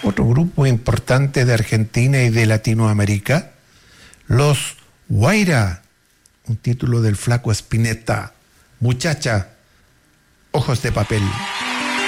Otro grupo importante de Argentina y de Latinoamérica, los Guaira, un título del Flaco Spinetta, Muchacha, Ojos de Papel.